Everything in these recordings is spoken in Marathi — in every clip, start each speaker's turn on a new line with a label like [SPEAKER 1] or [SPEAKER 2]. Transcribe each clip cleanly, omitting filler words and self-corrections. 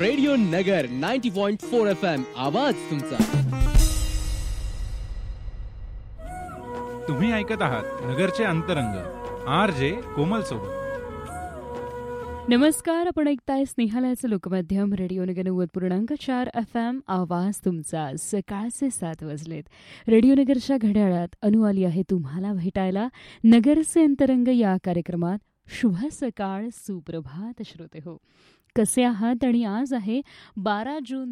[SPEAKER 1] रेडिओ नगर 90.4 FM आवाज तुमचा.
[SPEAKER 2] तुम्ही ऐकत आहात नगरचे अंतरंग RJ कोमल सोबत.
[SPEAKER 3] नमस्कार, आपण ऐकताय स्नेहालयाचं लोकमाध्यम रेडिओ नगर 90.4 FM आवाज तुमचा. सकाळचे 7 वाजलेत. रेडिओ नगरच्या घड्याळात अनु आली आहे तुम्हाला भेटायला. नगरचे अंतरंग या कार्यक्रमात शुभ सकाळ, सुप्रभात श्रोते हो. कसे आहात? आणि आज आहे 12 जून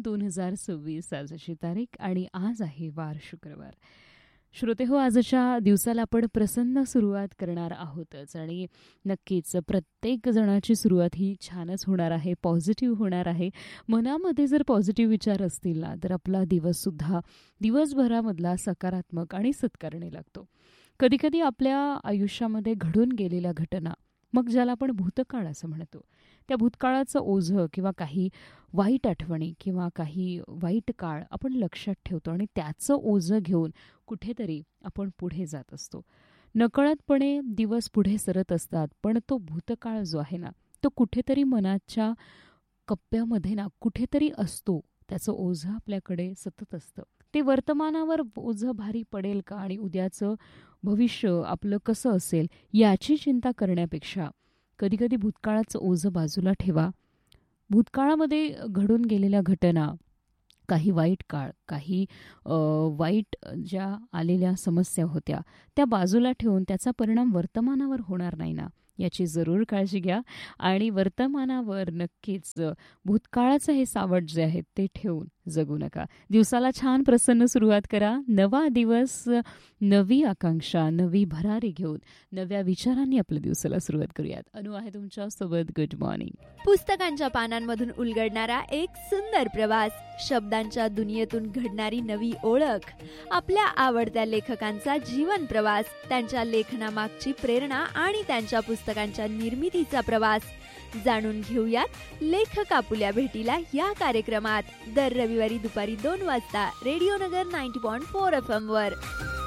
[SPEAKER 3] 2026 आजची तारीख आणि आज आहे वार शुक्रवार. श्रोते हो, आजच्या दिवसाला आपण प्रसन्न सुरुवात करणार आहोतच आणि नक्कीच प्रत्येक जणाची सुरुवात ही छानच होणार आहे, पॉझिटिव्ह होणार आहे. मनामध्ये जर पॉझिटिव्ह विचार असतील ना तर आपला दिवससुद्धा दिवसभरामधला सकारात्मक आणि सत्कारणी लागतो. कधीकधी आपल्या आयुष्यामध्ये घडून गेलेल्या घटना, मग ज्याला आपण भूतकाळ असं म्हणतो, त्या भूतकाळाचं ओझं किंवा काही वाईट आठवणी किंवा काही वाईट काळ आपण लक्षात ठेवतो आणि त्याचं ओझं घेऊन कुठेतरी आपण पुढे जात असतो. नकळतपणे दिवस पुढे सरत असतात, पण तो भूतकाळ जो आहे ना तो कुठेतरी मनाच्या कप्प्यामध्ये ना कुठेतरी असतो. त्याचं ओझं आपल्याकडे सतत असतं. ते वर्तमानावर ओझं भारी पडेल का आणि उद्याचं भविष्य आपलं कसं असेल याची चिंता करण्यापेक्षा कधीकधी भूतकाळाचं ओझं बाजूला ठेवा. भूतकाळामध्ये घडून गेलेल्या घटना, काही वाईट काळ, काही वाईट ज्या आलेल्या समस्या होत्या त्या बाजूला ठेवून त्याचा परिणाम वर्तमानावर होणार नाही ना याची जरूर काळजी घ्या. आणि वर्तमानावर नक्कीच भूतकाळाचं हे सावट जे आहे ते ठेवून जगू नका. दिवसाला छान प्रसन्न सुरुवात करा. नवा दिवस, नवी आकांक्षा, नवी भरारी घेऊन नव्या विचारांनी आपल्या दिवसाला सुरुवात करूयात. अनु आहे तुमच्या सोबत. Good morning.
[SPEAKER 4] पुस्तकांच्या पानांमधून उलगडणारा एक सुंदर प्रवास, शब्दांच्या दुनियेतून घडणारी नवी ओळख, आपल्या आवडत्या लेखकांचा जीवन प्रवास, त्यांच्या लेखनामागची प्रेरणा आणि त्यांच्या पुस्तकांच्या निर्मितीचा प्रवास जाणून घेऊयात लेखक आपुल्या भेटीला या कार्यक्रमात. दर रविवारी दुपारी 2 वाजता रेडिओ नगर 90.4 FM वर.